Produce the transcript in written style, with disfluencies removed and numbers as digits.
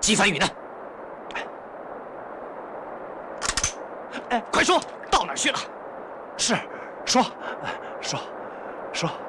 姬凡宇呢？快说，到哪儿去了？ 是，说。